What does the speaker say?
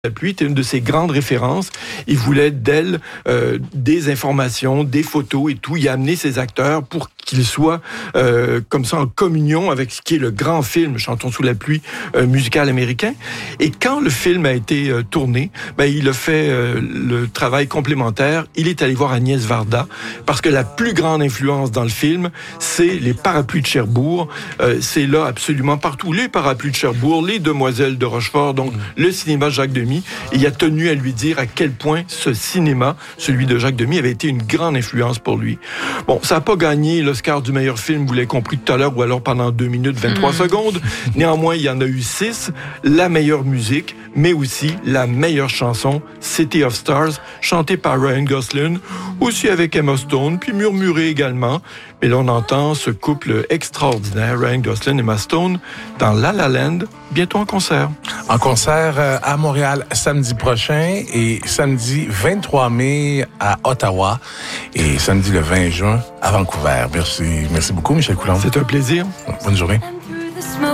La pluie était une de ses grandes références. Il voulait d'elle des informations, des photos et tout. Il a amené ses acteurs pour qu'ils soient comme ça en communion avec ce qui est le grand film Chantons sous la pluie musical américain. Et quand le film a été tourné, il a fait le travail complémentaire. Il est allé voir Agnès Varda parce que la plus grande influence dans le film, c'est les parapluies de Cherbourg. C'est là absolument partout. Les parapluies de Cherbourg, les demoiselles de Rochefort, donc le cinéma Jacques Demy. Et il a tenu à lui dire à quel point ce cinéma, celui de Jacques Demy, avait été une grande influence pour lui. Bon, ça n'a pas gagné l'Oscar du meilleur film, vous l'avez compris tout à l'heure, ou alors pendant 2 minutes 23 secondes. Néanmoins, il y en a eu 6. La meilleure musique, mais aussi la meilleure chanson, City of Stars, chantée par Ryan Gosling, aussi avec Emma Stone, puis murmurée également. Mais là, on entend ce couple extraordinaire, Ryan Gosling et Emma Stone, dans La La Land, bientôt en concert. En concert à Montréal samedi prochain et samedi 23 mai à Ottawa et samedi le 20 juin à Vancouver. Merci beaucoup, Michel Coulombe. C'est un plaisir. Bonne journée.